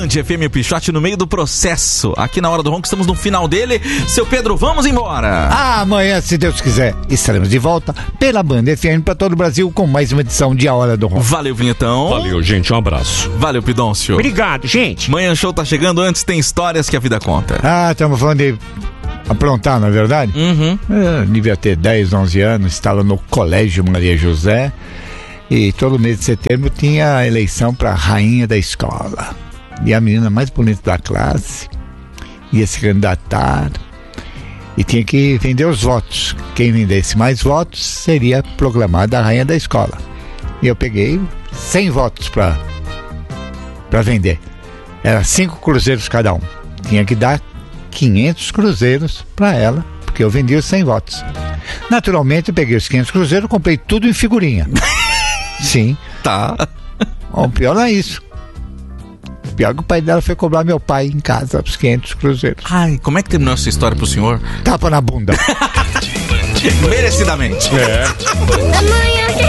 FM Pichote no meio do processo. Aqui na Hora do Ronco estamos no final dele. Seu Pedro, vamos embora. Amanhã, se Deus quiser, estaremos de volta pela Band FM para todo o Brasil com mais uma edição de A Hora do Ronco. Valeu, Vinhetão. Valeu, gente, um abraço. Valeu, Pidoncio. Obrigado, gente. Manhã Show tá chegando, antes tem histórias que a vida conta. Estamos falando de aprontar, não é verdade? Eu devia ter 10, 11 anos, estava no Colégio Maria José e todo mês de setembro tinha a eleição para rainha da escola. E a menina mais bonita da classe ia se candidatar e tinha que vender os votos. Quem vendesse mais votos seria proclamada a rainha da escola. E eu peguei 100 votos para vender. Era 5 cruzeiros cada um. Tinha que dar 500 cruzeiros para ela, porque eu vendi os 100 votos. Naturalmente, eu peguei os 500 cruzeiros e comprei tudo em figurinha. Sim. Tá. O pior não é isso. O pior é que o pai dela foi cobrar meu pai em casa os 500 cruzeiros. Ai, como é que terminou essa história pro senhor? Tapa na bunda. Merecidamente. É.